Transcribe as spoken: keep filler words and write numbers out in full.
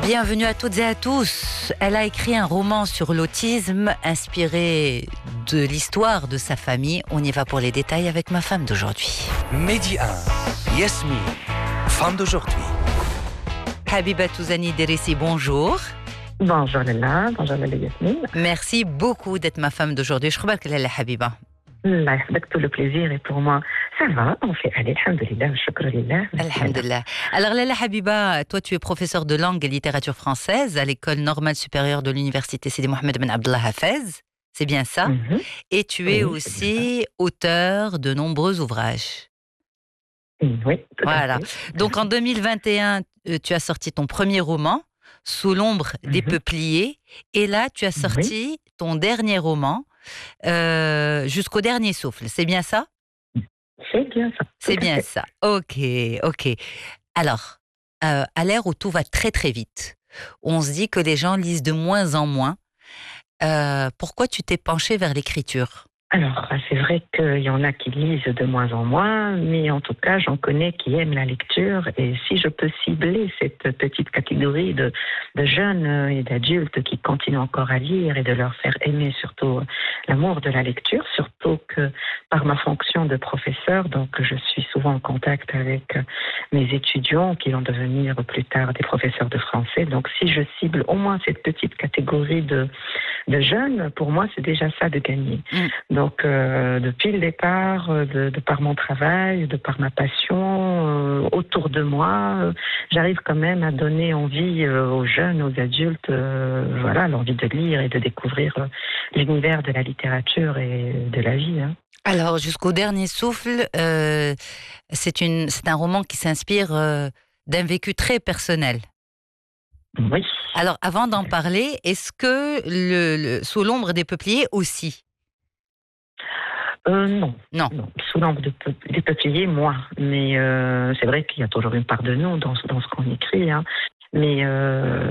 Bienvenue à toutes et à tous. Elle a écrit un roman sur l'autisme inspiré de l'histoire de sa famille. On y va pour les détails avec ma femme d'aujourd'hui. Midi un, Yasmine, femme d'aujourd'hui. Habiba Touzani Derissi, bonjour. Bonjour Lala, bonjour Lala Yasmine. Merci beaucoup d'être ma femme d'aujourd'hui. Je crois que Lala Habiba. Allah yahfadek, tout le plaisir est pour moi. Ça va, on fait aller, alhamdoulilah, shukr lillah. Alhamdulillah. Alors Lala Habiba, toi tu es professeure de langue et littérature française à l'école normale supérieure de l'université Sidi Mohamed Ben Abdallah Hafez. C'est bien ça? Mm-hmm. Et tu Oui, es aussi auteur de nombreux ouvrages. Oui, tout Voilà. à fait. Donc en deux mille vingt et un, euh, tu as sorti ton premier roman, Sous l'ombre des Mhm. peupliers. Et là, tu as sorti ton dernier roman, euh, Jusqu'au dernier souffle. C'est bien ça? C'est bien ça. C'est tout à bien fait. ça. Ok, ok. Alors, euh, à l'ère où tout va très très vite, on se dit que les gens lisent de moins en moins. Euh, pourquoi tu t'es penchée vers l'écriture? Alors, c'est vrai qu'il y en a qui lisent de moins en moins, mais en tout cas, j'en connais qui aiment la lecture. Et si je peux cibler cette petite catégorie de, de jeunes et d'adultes qui continuent encore à lire et de leur faire aimer surtout l'amour de la lecture, surtout que par ma fonction de professeur, donc je suis souvent en contact avec mes étudiants qui vont devenir plus tard des professeurs de français. Donc, si je cible au moins cette petite catégorie de, de jeunes, pour moi, c'est déjà ça de gagner. Mm. Donc, euh, depuis le départ, euh, de, de par mon travail, de par ma passion, euh, autour de moi, euh, j'arrive quand même à donner envie euh, aux jeunes, aux adultes, euh, voilà, l'envie de lire et de découvrir euh, l'univers de la littérature et de la vie. Hein. Alors, Jusqu'au dernier souffle, euh, c'est une, c'est un roman qui s'inspire euh, d'un vécu très personnel. Oui. Alors, avant d'en parler, est-ce que le, le- Sous l'ombre des peupliers aussi? Euh, non. Non. non. Sous l'angle de peu- des peupliers, moi. Mais euh, c'est vrai qu'il y a toujours une part de nous dans, ce- dans ce qu'on écrit. Hein. Mais euh,